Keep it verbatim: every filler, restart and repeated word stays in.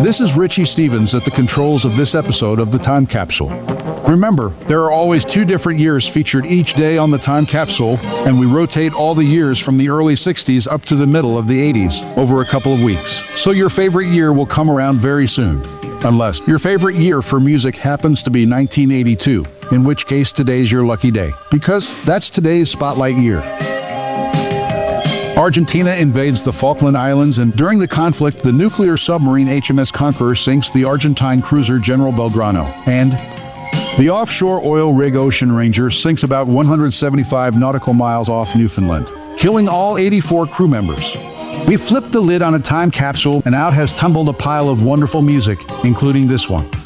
This is Richie Stevens at the controls of this episode of the Time Capsule. Remember, there are always two different years featured each day on the Time Capsule, and we rotate all the years from the early sixties up to the middle of the eighties over a couple of weeks. So your favorite year will come around very soon. Unless your favorite year for music happens to be nineteen eighty-two, in which case today's your lucky day, because that's today's spotlight year. Argentina invades the Falkland Islands, and during the conflict, the nuclear submarine H M S Conqueror sinks the Argentine cruiser General Belgrano, and the offshore oil rig Ocean Ranger sinks about one hundred seventy-five nautical miles off Newfoundland, killing all eighty-four crew members. We flipped the lid on a time capsule, and out has tumbled a pile of wonderful music, including this one.